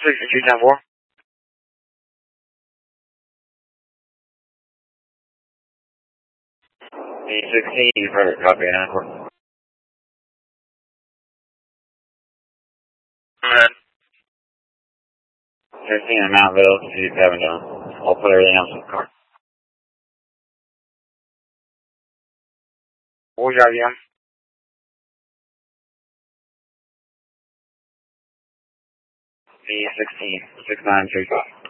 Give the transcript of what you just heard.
6210-4. B16, perfect, copy, 94. Go ahead. 16 in Mountville, C7 down. I'll put everything else in the car. What was your idea? B16, 6935.